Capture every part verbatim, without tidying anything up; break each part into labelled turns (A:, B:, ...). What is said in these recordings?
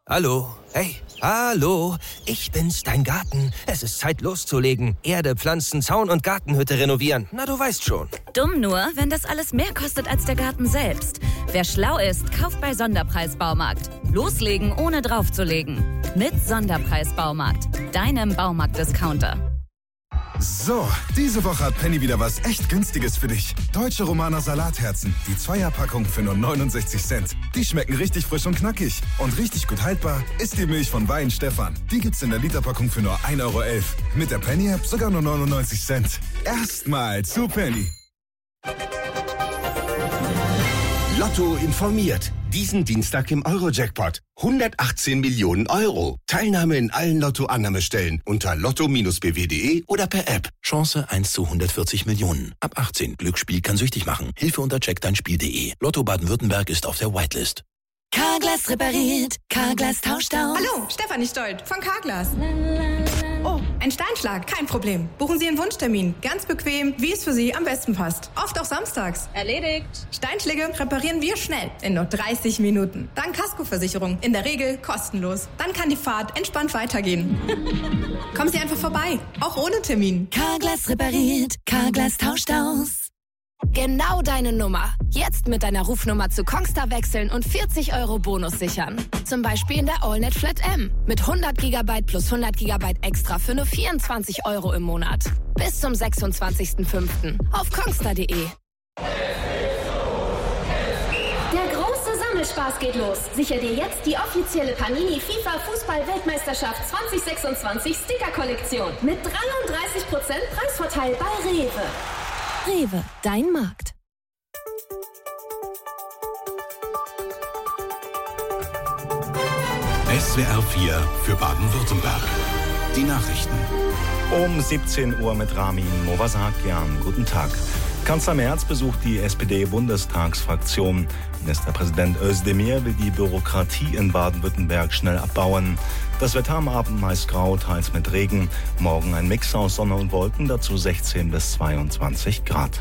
A: Hallo? Hey, hallo? Ich bin's, dein Garten. Es ist Zeit loszulegen. Erde, Pflanzen, Zaun und Gartenhütte renovieren. Na, du weißt schon.
B: Dumm nur, wenn das alles mehr kostet als der Garten selbst. Wer schlau ist, kauft bei Sonderpreis Baumarkt. Loslegen, ohne draufzulegen. Mit Sonderpreis Baumarkt. Deinem Baumarkt-Discounter.
C: So, diese Woche hat Penny wieder was echt Günstiges für dich. Deutsche Romaner Salatherzen. Die Zweierpackung für nur neunundsechzig Cent. Die schmecken richtig frisch und knackig. Und richtig gut haltbar ist die Milch von Wein Stefan. Die gibt's in der Literpackung für nur ein Euro elf. Mit der Penny-App sogar nur neunundneunzig Cent. Erstmal zu Penny.
D: Lotto informiert. Diesen Dienstag im Euro-Jackpot. hundertachtzehn Millionen Euro. Teilnahme in allen Lotto-Annahmestellen unter lotto b w punkt de oder per App.
E: Chance eins zu hundertvierzig Millionen. Ab achtzehn. Glücksspiel kann süchtig machen. Hilfe unter check dein Spiel punkt de. Lotto Baden-Württemberg ist auf der Whitelist.
F: Carglass repariert. Carglass tauscht aus.
G: Hallo, Stefanie Stolt von Carglass. Oh, ein Steinschlag, kein Problem. Buchen Sie Ihren Wunschtermin. Ganz bequem, wie es für Sie am besten passt. Oft auch samstags.
H: Erledigt.
G: Steinschläge reparieren wir schnell, in nur dreißig Minuten. Dank Kaskoversicherung, in der Regel kostenlos. Dann kann die Fahrt entspannt weitergehen. Kommen Sie einfach vorbei, auch ohne Termin.
F: Carglass repariert. Carglass tauscht aus. Genau deine Nummer. Jetzt mit deiner Rufnummer zu Kongstar wechseln und vierzig Euro Bonus sichern. Zum Beispiel in der AllNet Flat M. Mit hundert Gigabyte plus hundert Gigabyte extra für nur vierundzwanzig Euro im Monat. Bis zum sechsundzwanzigsten fünften auf kongstar punkt de.
I: Der große Sammelspaß geht los. Sicher dir jetzt die offizielle Panini FIFA Fußball-Weltmeisterschaft zwanzig sechsundzwanzig Sticker-Kollektion. Mit dreiunddreißig Prozent Preisvorteil bei Rewe.
F: Rewe, dein Markt.
J: S W R vier für Baden-Württemberg. Die Nachrichten.
K: Um siebzehn Uhr mit Ramin Movasakian. Guten Tag. Kanzler Merz besucht die S P D-Bundestagsfraktion. Ministerpräsident Özdemir will die Bürokratie in Baden-Württemberg schnell abbauen. Das Wetter am Abend meist grau, teils mit Regen. Morgen ein Mix aus Sonne und Wolken, dazu sechzehn bis zweiundzwanzig Grad.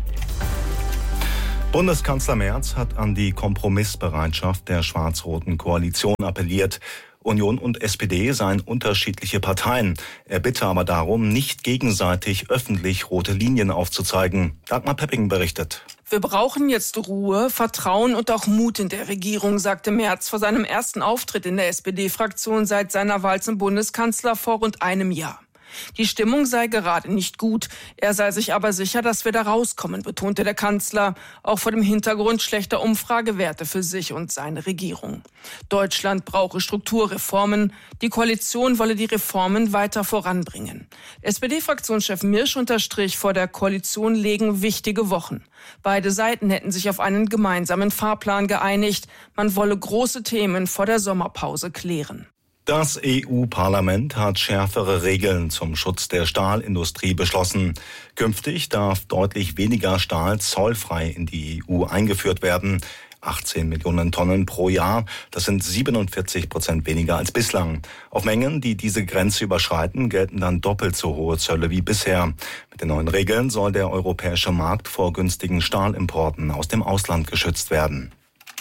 K: Bundeskanzler Merz hat an die Kompromissbereitschaft der schwarz-roten Koalition appelliert. Union und S P D seien unterschiedliche Parteien. Er bitte aber darum, nicht gegenseitig öffentlich rote Linien aufzuzeigen. Dagmar Pepping berichtet.
L: Wir brauchen jetzt Ruhe, Vertrauen und auch Mut in der Regierung, sagte Merz vor seinem ersten Auftritt in der S P D-Fraktion seit seiner Wahl zum Bundeskanzler vor rund einem Jahr. Die Stimmung sei gerade nicht gut. Er sei sich aber sicher, dass wir da rauskommen, betonte der Kanzler, auch vor dem Hintergrund schlechter Umfragewerte für sich und seine Regierung. Deutschland brauche Strukturreformen. Die Koalition wolle die Reformen weiter voranbringen. S P D-Fraktionschef Mirsch unterstrich, vor der Koalition liegen wichtige Wochen. Beide Seiten hätten sich auf einen gemeinsamen Fahrplan geeinigt. Man wolle große Themen vor der Sommerpause klären.
K: Das E U-Parlament hat schärfere Regeln zum Schutz der Stahlindustrie beschlossen. Künftig darf deutlich weniger Stahl zollfrei in die E U eingeführt werden. achtzehn Millionen Tonnen pro Jahr, das sind siebenundvierzig Prozent weniger als bislang. Auf Mengen, die diese Grenze überschreiten, gelten dann doppelt so hohe Zölle wie bisher. Mit den neuen Regeln soll der europäische Markt vor günstigen Stahlimporten aus dem Ausland geschützt werden.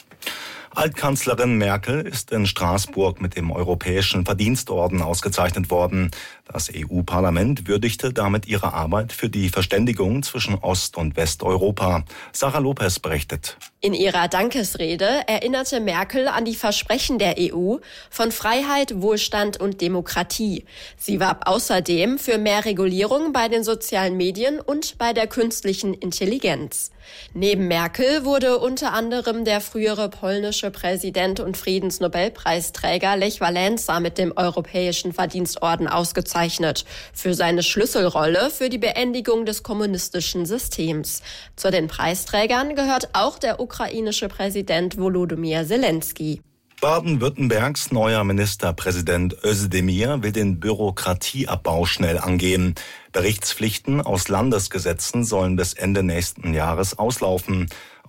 K: Altkanzlerin Merkel ist in Straßburg mit dem Europäischen Verdienstorden ausgezeichnet worden. Das E U-Parlament würdigte damit ihre Arbeit für die Verständigung zwischen Ost- und Westeuropa. Sarah Lopez berichtet.
M: In ihrer Dankesrede erinnerte Merkel an die Versprechen der E U von Freiheit, Wohlstand und Demokratie. Sie warb außerdem für mehr Regulierung bei den sozialen Medien und bei der künstlichen Intelligenz. Neben Merkel wurde unter anderem der frühere polnische Präsident und Friedensnobelpreisträger Lech Wałęsa mit dem Europäischen Verdienstorden ausgezeichnet für seine Schlüsselrolle für die Beendigung des kommunistischen Systems. Zu den Preisträgern gehört auch der ukrainische Präsident Volodymyr Zelensky.
K: Baden-Württembergs neuer Ministerpräsident Özdemir will den Bürokratieabbau schnell angehen. Berichtspflichten aus Landesgesetzen sollen bis Ende nächsten Jahres auslaufen.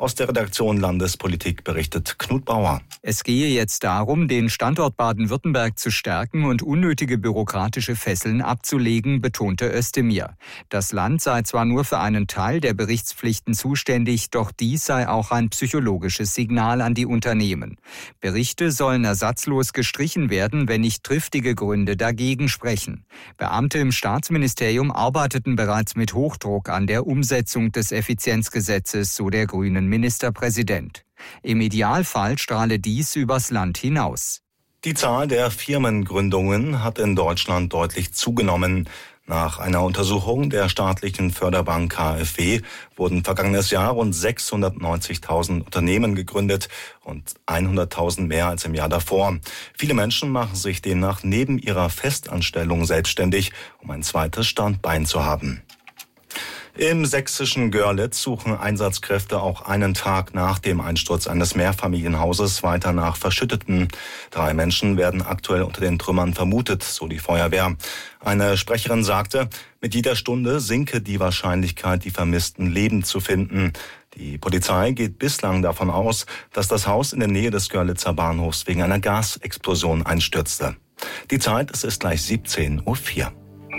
K: Aus der Redaktion Landespolitik berichtet Knut Bauer.
H: Es gehe jetzt darum, den Standort Baden-Württemberg zu stärken und unnötige bürokratische Fesseln abzulegen, betonte Özdemir. Das Land sei zwar nur für einen Teil der Berichtspflichten zuständig, doch dies sei auch ein psychologisches Signal an die Unternehmen. Berichte sollen ersatzlos gestrichen werden, wenn nicht triftige Gründe dagegen sprechen. Beamte im Staatsministerium arbeiteten bereits mit Hochdruck an der Umsetzung des Effizienzgesetzes, so der grünen Ministerpräsident. Im Idealfall strahle dies übers Land hinaus.
K: Die Zahl der Firmengründungen hat in Deutschland deutlich zugenommen. Nach einer Untersuchung der staatlichen Förderbank K f W wurden vergangenes Jahr rund sechshundertneunzigtausend Unternehmen gegründet und hunderttausend mehr als im Jahr davor. Viele Menschen machen sich demnach neben ihrer Festanstellung selbstständig, um ein zweites Standbein zu haben. Im sächsischen Görlitz suchen Einsatzkräfte auch einen Tag nach dem Einsturz eines Mehrfamilienhauses weiter nach Verschütteten. Drei Menschen werden aktuell unter den Trümmern vermutet, so die Feuerwehr. Eine Sprecherin sagte, mit jeder Stunde sinke die Wahrscheinlichkeit, die Vermissten lebend zu finden. Die Polizei geht bislang davon aus, dass das Haus in der Nähe des Görlitzer Bahnhofs wegen einer Gasexplosion einstürzte. Die Zeit, es ist gleich siebzehn Uhr vier.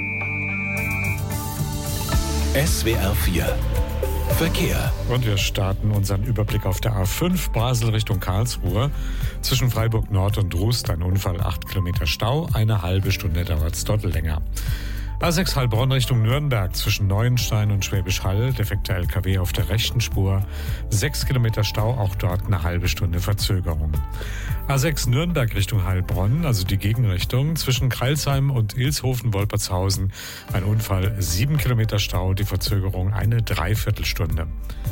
J: S W R vier Verkehr.
N: Und wir starten unseren Überblick auf der A fünf Basel Richtung Karlsruhe. Zwischen Freiburg Nord und Rust ein Unfall, acht Kilometer Stau, eine halbe Stunde dauert es dort länger. A sechs Heilbronn Richtung Nürnberg zwischen Neuenstein und Schwäbisch Hall, defekter L K W auf der rechten Spur, sechs Kilometer Stau, auch dort eine halbe Stunde Verzögerung. A sechs Nürnberg Richtung Heilbronn, also die Gegenrichtung, zwischen Crailsheim und Ilshofen-Wolpertshausen, ein Unfall, sieben Kilometer Stau, die Verzögerung eine Dreiviertelstunde.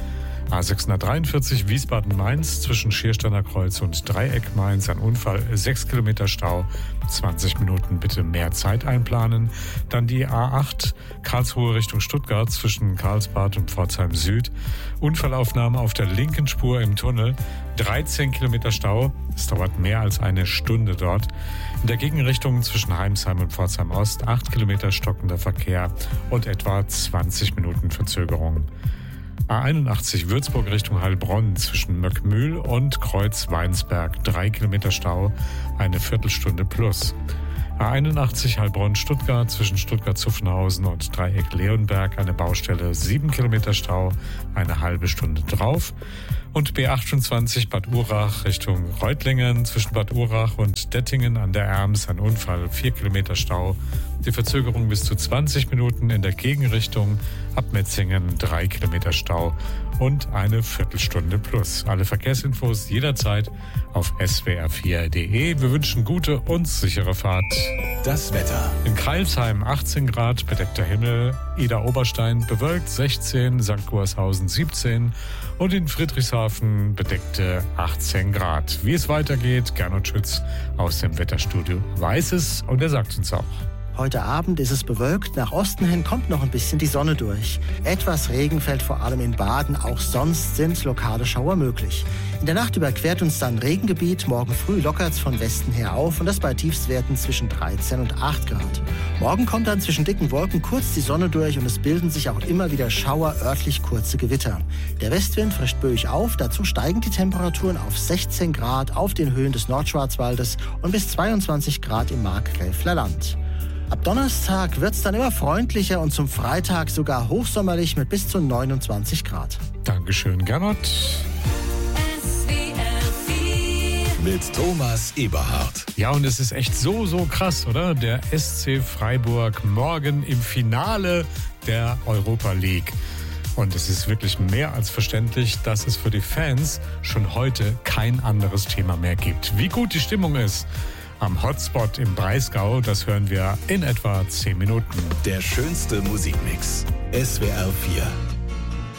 N: A sechshundertdreiundvierzig Wiesbaden-Mainz zwischen Schiersteiner Kreuz und Dreieck Mainz, ein Unfall, sechs Kilometer Stau, zwanzig Minuten bitte mehr Zeit einplanen. Dann die A acht Karlsruhe Richtung Stuttgart zwischen Karlsbad und Pforzheim Süd, Unfallaufnahme auf der linken Spur im Tunnel, dreizehn Kilometer Stau, es dauert mehr als eine Stunde dort. In der Gegenrichtung zwischen Heimsheim und Pforzheim Ost, acht Kilometer stockender Verkehr und etwa zwanzig Minuten Verzögerung. A einundachtzig Würzburg Richtung Heilbronn zwischen Möckmühl und Kreuz-Weinsberg. Drei Kilometer Stau, eine Viertelstunde plus. A einundachtzig Heilbronn-Stuttgart zwischen Stuttgart-Zuffenhausen und Dreieck-Leonberg. Eine Baustelle, sieben Kilometer Stau, eine halbe Stunde drauf. Und B achtundzwanzig Bad Urach Richtung Reutlingen zwischen Bad Urach und Dettingen an der Erms. Ein Unfall, vier Kilometer Stau. Die Verzögerung bis zu zwanzig Minuten in der Gegenrichtung. Ab Metzingen drei Kilometer Stau und eine Viertelstunde plus. Alle Verkehrsinfos jederzeit auf S W R vier Punkt de. Wir wünschen gute und sichere Fahrt.
J: Das Wetter.
N: In Crailsheim achtzehn Grad, bedeckter Himmel. Ida-Oberstein bewölkt sechzehn, Sankt Goarshausen siebzehn und in Friedrichshafen bedeckte achtzehn Grad. Wie es weitergeht, Gernot Schütz aus dem Wetterstudio weiß es und er sagt uns auch.
O: Heute Abend ist es bewölkt, nach Osten hin kommt noch ein bisschen die Sonne durch. Etwas Regen fällt vor allem in Baden, auch sonst sind lokale Schauer möglich. In der Nacht überquert uns dann Regengebiet, morgen früh lockert's von Westen her auf und das bei Tiefstwerten zwischen dreizehn und acht Grad. Morgen kommt dann zwischen dicken Wolken kurz die Sonne durch und es bilden sich auch immer wieder Schauer, örtlich kurze Gewitter. Der Westwind frischt böig auf, dazu steigen die Temperaturen auf sechzehn Grad auf den Höhen des Nordschwarzwaldes und bis zweiundzwanzig Grad im Markgräfler Land. Ab Donnerstag wird's dann immer freundlicher und zum Freitag sogar hochsommerlich mit bis zu neunundzwanzig Grad.
N: Dankeschön, Gernot.
J: Mit Thomas Eberhardt.
N: Ja, und es ist echt so, so krass, oder? Der S C Freiburg morgen im Finale der Europa League. Und es ist wirklich mehr als verständlich, dass es für die Fans schon heute kein anderes Thema mehr gibt. Wie gut die Stimmung ist am Hotspot im Breisgau, das hören wir in etwa zehn Minuten.
J: Der schönste Musikmix. S W R vier.